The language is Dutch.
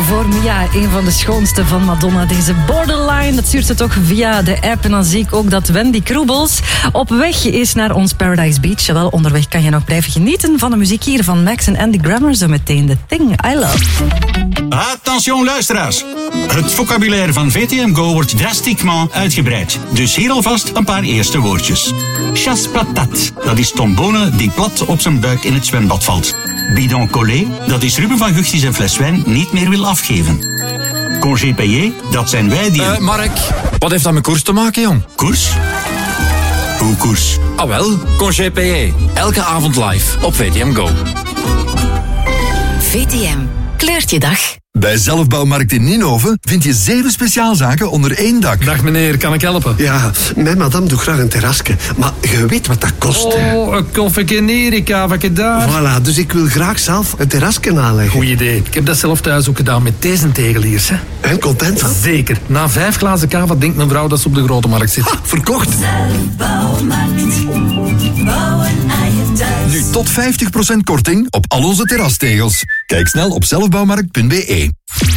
voor Mia, een van de schoonste van Madonna. Deze Borderline, dat stuurt ze toch via de app. En dan zie ik ook dat Wendy Kroebels op weg is naar ons Paradise Beach. Wel, onderweg kan je nog blijven genieten van de muziek hier van Max en Andy Grammer. Zo meteen The Thing I Love. Attention luisteraars. Het vocabulaire van VTM Go wordt drastiquement uitgebreid. Dus hier alvast een paar eerste woordjes. Chasse patate, dat is Tom Bonen die plat op zijn buik in het zwembad valt. Bidon collé, dat is Ruben van Gucht die zijn fles wijn niet meer wil afgeven. Congé payé, dat zijn wij die... Mark, wat heeft dat met koers te maken, jong? Koers? Hoe koers? Ah wel, Congé payé. Elke avond live op VTM Go. VTM kleurt je dag. Bij Zelfbouwmarkt in Ninove vind je 7 speciaalzaken onder één dak. Dag meneer, kan ik helpen? Ja, mijn madame doet graag een terrasje. Maar je weet wat dat kost, hè? Oh, een koffieke hier, een kavakje daar. Voilà, dus ik wil graag zelf een terrasje aanleggen. Goeie idee. Ik heb dat zelf thuis ook gedaan met deze tegeliers, hè. En content van? Zeker. Na 5 glazen kava denkt mijn vrouw dat ze op de grote markt zit. Ha, verkocht. Zelfbouwmarkt. Bouwen aan je thuis. Nu tot 50% korting op al onze terrastegels. Kijk snel op zelfbouwmarkt.be.